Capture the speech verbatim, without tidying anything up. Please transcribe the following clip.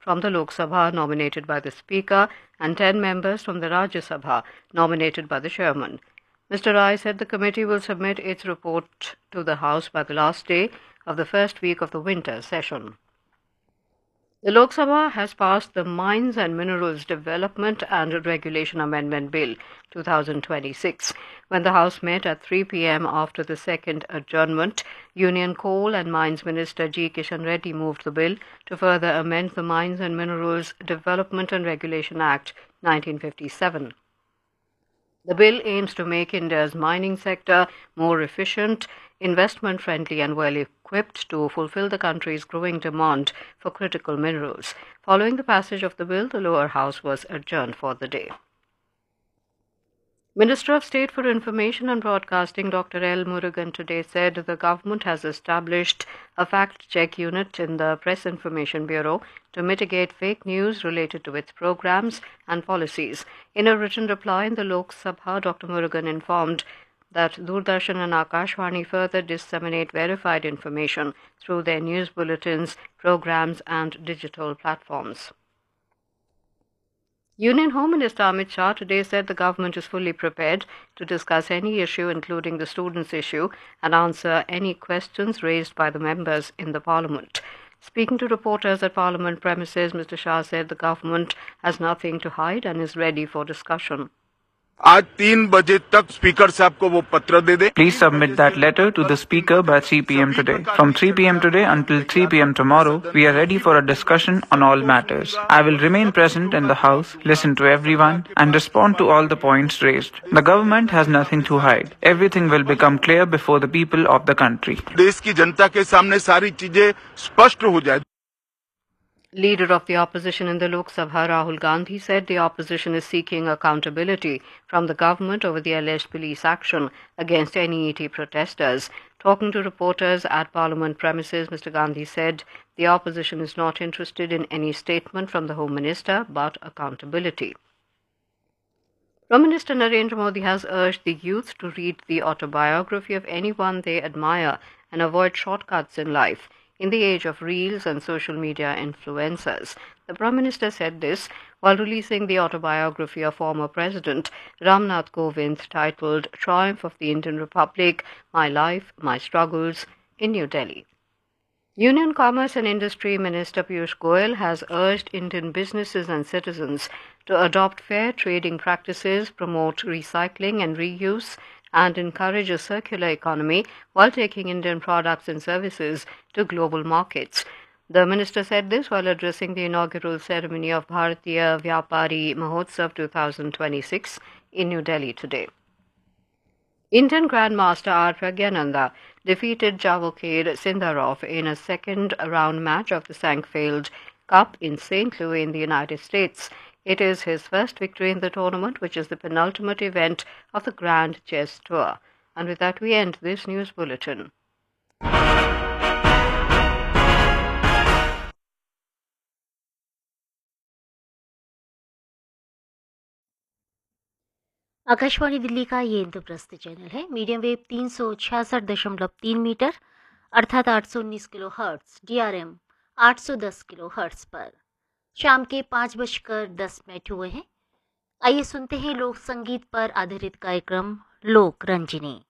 from the Lok Sabha nominated by the Speaker and ten members from the Rajya Sabha nominated by the Chairman. Mister Rai said the committee will submit its report to the House by the last day of the first week of the winter session. The Lok Sabha has passed the Mines and Minerals Development and Regulation Amendment Bill two thousand twenty-six. When the House met at three p m after the second adjournment, Union Coal and Mines Minister G. Kishan Reddy moved the bill to further amend the Mines and Minerals Development and Regulation Act nineteen fifty-seven. The bill aims to make India's mining sector more efficient, investment-friendly and well-equipped to fulfill the country's growing demand for critical minerals. Following the passage of the bill, the lower house was adjourned for the day. Minister of State for Information and Broadcasting Doctor L. Murugan today said the government has established a fact-check unit in the Press Information Bureau to mitigate fake news related to its programs and policies. In a written reply in the Lok Sabha, Doctor Murugan informed that Doordarshan and Akashvani further disseminate verified information through their news bulletins, programs and digital platforms. Union Home Minister Amit Shah today said the government is fully prepared to discuss any issue, including the students' issue, and answer any questions raised by the members in the Parliament. Speaking to reporters at Parliament premises, Mister Shah said the government has nothing to hide and is ready for discussion. आज तीन बजे तक speaker साहब को वो पत्र दे दे. Please submit that letter to the speaker by three p m today. From three p m today until three p m tomorrow, we are ready for a discussion on all matters. I will remain present in the House, listen to everyone, and respond to all the points raised. The government has nothing to hide. Everything will become clear before the people of the country. देश की जनता के सामने सारी चीजें स्पष्ट हो जाए. Leader of the opposition in the Lok Sabha, Rahul Gandhi, said the opposition is seeking accountability from the government over the alleged police action against N E T protesters. Talking to reporters at Parliament premises, Mister Gandhi said the opposition is not interested in any statement from the Home Minister but accountability. Prime Minister Narendra Modi has urged the youth to read the autobiography of anyone they admire and avoid shortcuts in life. In the age of reels and social media influencers, the Prime Minister said this while releasing the autobiography of former President Ramnath Kovind titled Triumph of the Indian Republic, My Life, My Struggles in New Delhi. Union Commerce and Industry Minister Piyush Goyal has urged Indian businesses and citizens to adopt fair trading practices, promote recycling and reuse, and encourage a circular economy while taking Indian products and services to global markets. The minister said this while addressing the inaugural ceremony of Bharatiya Vyapari Mahotsav two thousand twenty-six in New Delhi today. Indian Grandmaster R. Pragyananda defeated Javokhir Sindarov in a second-round match of the Sankfield Cup in Saint Louis in the United States. It is his first victory in the tournament, which is the penultimate event of the Grand Chess Tour. And with that, we end this news bulletin. Akashvani Delhi का ये Indraprastha channel है. Medium wave तीन सौ छियासठ दशमलव तीन metre अर्थात आठ सौ उन्नीस kilo hertz, D R M आठ सौ दस किलो हर्ट्स पर शाम के पाँच बजकर दस मिनट हुए हैं. आइए सुनते हैं लोक संगीत पर आधारित कार्यक्रम लोक रंजिनी.